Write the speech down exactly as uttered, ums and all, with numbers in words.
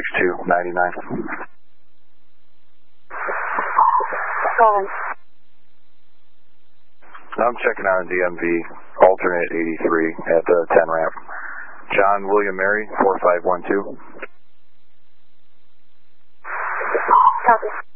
six two nine nine. Colin. I'm checking out in D M V, alternate eighty-three at the ten ramp. John William Mary, four five one two. Copy.